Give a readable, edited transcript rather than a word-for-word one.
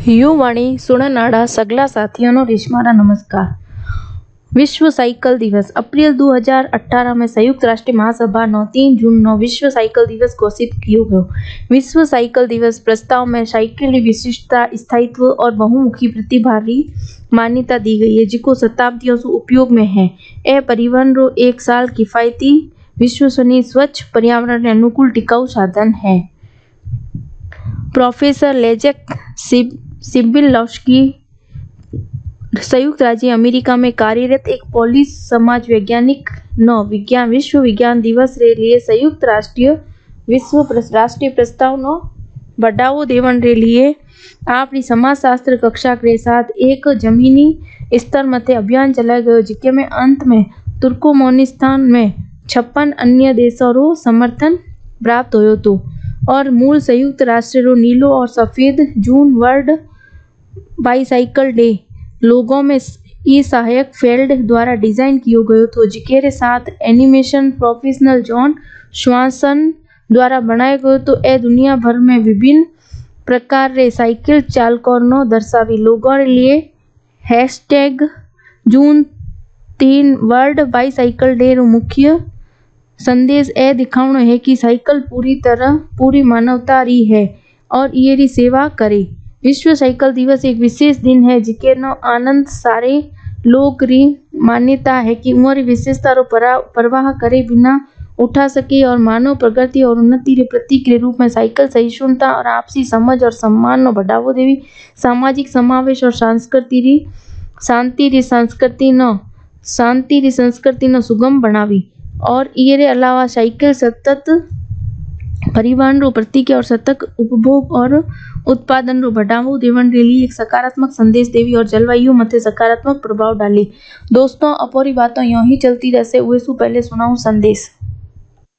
युवाणी सुणनाड़ा सगला साथियों नो रेशमारा नमस्कार। विश्व साइकिल दिवस अप्रैल 2018 में संयुक्त राष्ट्र महासभा 3 जून नो विश्व साइकिल दिवस घोषित किया गयो। विश्व साइकिल दिवस प्रस्ताव में साइकिल की विशिष्टता, स्थायित्व और बहुमुखी प्रतिभा री मान्यता दी गई है, जिको शताब्दियों से उपयोग में है। यह परिवहन रो एक साल किफायती, विश्वसनीय, स्वच्छ, पर्यावरण ने अनुकूल, टिकाऊ साधन है। प्रोफेसर लेजेक सिबिलस्की संयुक्त राज्य अमेरिका में कार्यरत एक पोलिश समाज वैज्ञानिक विश्व विज्ञान दिवस रे लिए संयुक्त राष्ट्रीय प्रस्ताव नो बढ़ावो देवन रे लिए आपनी समाजशास्त्र कक्षा के साथ एक जमीनी स्तर मथे अभियान चलाया गयो, जिके में अंत में तुर्कमेनिस्तान में 56 अन्य देशों रो समर्थन प्राप्त होयो तो और मूल संयुक्त राष्ट्र रो नीलो और सफेद जून वर्ल्ड बाईसाइकिल डे लोगों में ई सहायक फील्ड द्वारा डिजाइन किया गयो तो, जिके साथ एनिमेशन प्रोफेशनल जॉन श्वासन द्वारा बनाए गयो तो ए दुनिया भर में विभिन्न प्रकार रे साइकिल चालकों नो दर्शावी लोगों रे लिए हैशटैग जून 3 वर्ल्ड बाईसाइकिल डे रो मुख्य संदेश ए दिखावनो है कि साइकिल पूरी मानवता री है और ये री सेवा करे। विश्व साइकिल दिवस एक विशेष दिन है, जिके नो आनंद सारे लोग री मान्यता है कि उमर विशेषता रो परवाह करे बिना उठा सके और मानव प्रगति और उन्नति रे प्रतीक के रूप में साइकिल सहिष्णुता और आपसी समझ और सम्मान नो बढ़ावो देवी, सामाजिक समावेश और शांति री संस्कृति नो सुगम बनावी। और ये अलावा साइकिल सतत परिवहन रो प्रतीक और सतत उपभोग और उत्पादन रो बढ़ावो देवन रे लिए एक सकारात्मक संदेश देवी और जलवायु मथे सकारात्मक प्रभाव डाले। दोस्तों, अपोरी बातों यूं ही चलती रहसे। उसे पहले सुनाऊं संदेश।